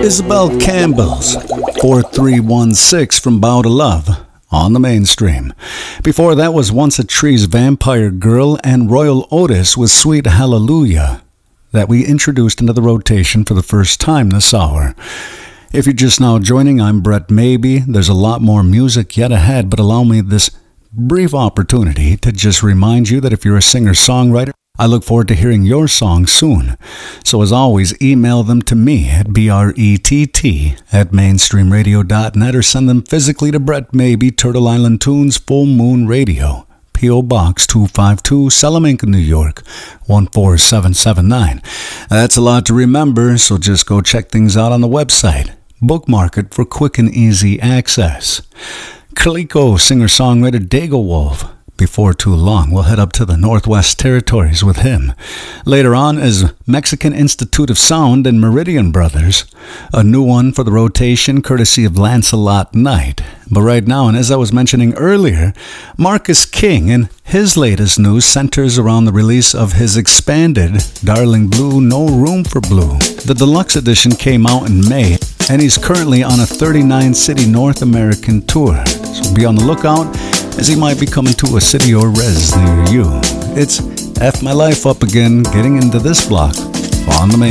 Isabel Campbell's 4316 from Bow to Love on the mainstream. Before that was Once a Tree's Vampire Girl and Royal Otis with Sweet Hallelujah that we introduced into the rotation for the first time this hour. If you're just now joining, I'm Brett Maybe. There's a lot more music yet ahead, but allow me this brief opportunity to just remind you that if you're a singer-songwriter, I look forward to hearing your song soon. So as always, email them to me at brett@mainstreamradio.net or send them physically to Brett Maybe, Turtle Island Tunes, Full Moon Radio, P.O. Box 252, Salamanca, New York, 14779. That's a lot to remember, so just go check things out on the website. Bookmark it for quick and easy access. Kaliko singer-songwriter Dago Wolf. Before too long, we'll head up to the Northwest Territories with him. Later on is Mexican Institute of Sound and Meridian Brothers, a new one for the rotation courtesy of Lancelot Knight. But right now, and as I was mentioning earlier, Marcus King and his latest news centers around the release of his expanded Darling Blue, No Room for Blue. The deluxe edition came out in May, and he's currently on a 39-city North American tour. So be on the lookout, as he might be coming to a city or res near you. It's F My Life Up again, getting into this block on the main.